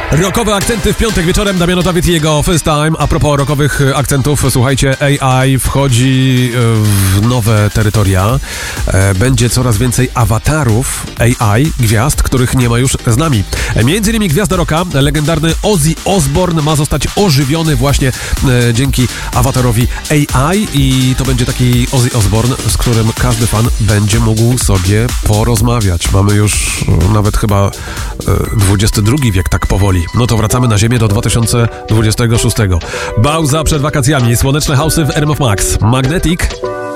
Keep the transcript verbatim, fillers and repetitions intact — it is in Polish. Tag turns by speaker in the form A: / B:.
A: Rockowe akcenty w piątek wieczorem. Damian Dawid i jego First Time. A propos rockowych akcentów, słuchajcie, A I wchodzi w nowe terytoria. Będzie coraz więcej awatarów A I, gwiazd, których nie ma już z nami. Między innymi gwiazda rocka, legendarny Ozzy Osbourne ma zostać ożywiony właśnie dzięki awatarowi A I i to będzie taki Ozzy Osbourne, z którym każdy fan będzie mógł sobie porozmawiać. Mamy już nawet chyba dwudziesty drugi wiek tak powoli. No to wracamy na ziemię do dwa tysiące dwudziestego szóstego. Bauza przed wakacjami, słoneczne house'y w R M F Max. Magnetic.